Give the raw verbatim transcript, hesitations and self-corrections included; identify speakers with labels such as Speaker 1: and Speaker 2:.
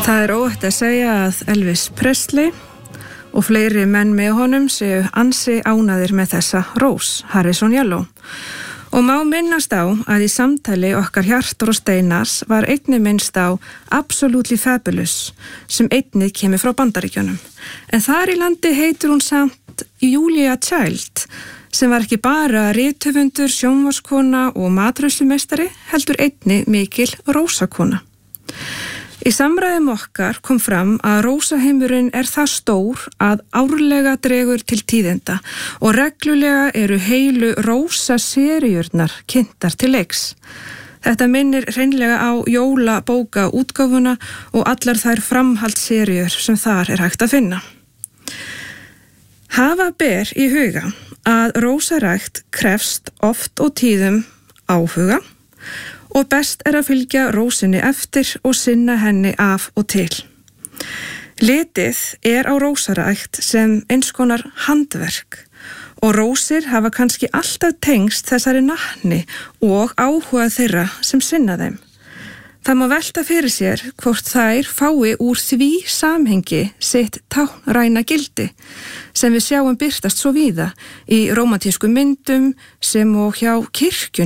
Speaker 1: Það er óhætt að segja að Elvis Presley og fleiri menn með honum séu ansi ánægðir með þessa rós, Harrison Yellow. Og má minnast á að í samtali okkar Hjartar og Steinars var einnig minnst á Absolutely Fabulous sem einnig kemur frá Bandaríkjunum. En þar í landi heitir hún samt Julia Child sem var ekki bara rithöfundur, sjónvarskona og matreiðslumeistari heldur einnig mikil rósakona. Í samræðum okkar kom fram að rósaheimurinn er það stór að árlega dregur til tíðinda og reglulega eru heilu rósaseríurnar kynntar til leiks. Þetta minnir hreinlega á jólabókaútgáfuna og allar þær framhaldsseríur sem þar er hægt að finna. Hafa ber í huga að rósarækt krefst oft og tíðum áhuga og best er að fylgja rósinni eftir og sinna henni af og til. Litið er á rósarækt sem eins konar handverk og rósir hafa kannski alltaf tengst þessari natni og áhuga þeirra sem sinna þeim. Það má velta fyrir sér hvort þær fái úr því samhengi sitt táknræna gildi sem við sjáum birtast svo víða í rómantískum myndum sem og hjá kirkjunni.